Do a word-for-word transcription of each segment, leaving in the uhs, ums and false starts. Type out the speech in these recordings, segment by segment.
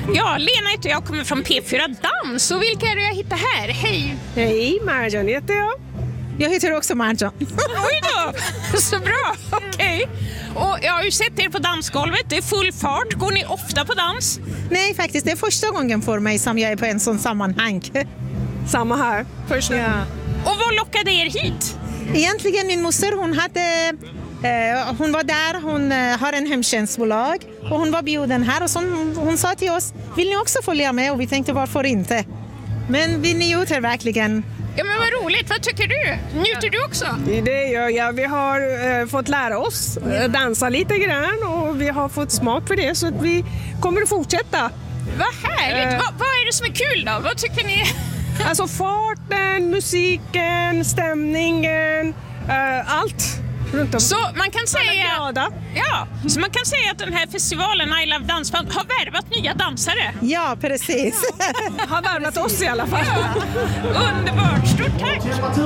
Ja, Lena heter jag, kommer från P fyra Dans. Och vilka är det jag hittar här? Hej! Hej, Marjan heter jag. Jag heter också Marjan. Oj då, så bra, okej. Okay. Och jag har ju sett er på dansgolvet, det är full fart. Går ni ofta på dans? Nej, faktiskt, det är första gången för mig som jag är på en sån sammanhang. Samma här. Första. Ja. Och vad lockade er hit? Egentligen min moster, hon hade... Eh, hon var där, hon eh, har en hemtjänstbolag och hon var bjuden här och så hon, hon sa till oss, vill ni också följa med? Och vi tänkte, varför inte? Men vi njuter verkligen. Ja, men vad roligt, vad tycker du? Njuter du också? Det gör jag, vi har eh, fått lära oss eh, dansa lite grann och vi har fått smak för det så att vi kommer att fortsätta. Vad härligt, eh. vad, vad är det som är kul då? Vad tycker ni? Alltså farten, musiken, stämningen, eh, allt. Så man kan säga ja, så man kan säga att den här festivalen I Love Dance har värvat nya dansare. Ja, precis. Har värvat oss i alla fall. Ja. Underbart, stort tack.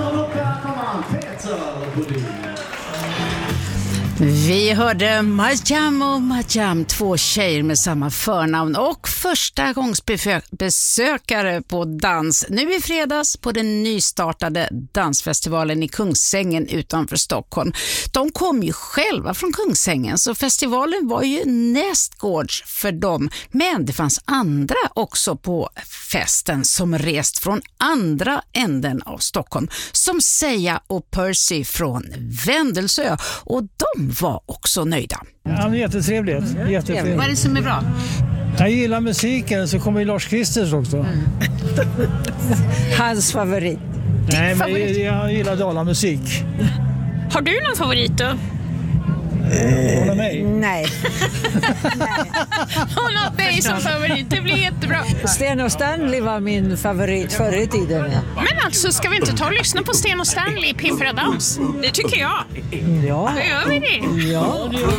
Vi hörde Marjam och Marjam, två tjejer med samma förnamn och första gångs besökare på dans. Nu i fredags på den nystartade dansfestivalen i Kungsängen utanför Stockholm. De kom ju själva från Kungsängen så festivalen var ju nästgårds för dem. Men det fanns andra också på festen som rest från andra änden av Stockholm. Som Seja och Percy från Vändelsö och de var också nöjda. Ja, men jättetrevligt. Jättetrevligt. Vad är det som är bra? Jag gillar musiken, så kommer ju Lars Kristers också. Mm. Hans favorit. Nej, men jag, jag gillar Dala-musik. Har du någon favorit då? Hålla mig? Nej. Hon har dig som favorit, det blir jättebra. Sten och Stanley var min favorit förr i tiden. Ja. Men alltså, ska vi inte ta och lyssna på Sten och Stanley i P fyra Dans? Det tycker jag. Ja. Då gör vi det. Ja.